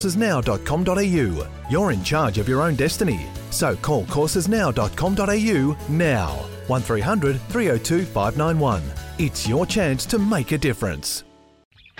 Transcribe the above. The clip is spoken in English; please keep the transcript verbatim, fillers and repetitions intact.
coursesnow dot com dot a u. You're in charge of your own destiny. So call coursesnow dot com dot a u now. one three hundred three oh two five nine one. It's your chance to make a difference.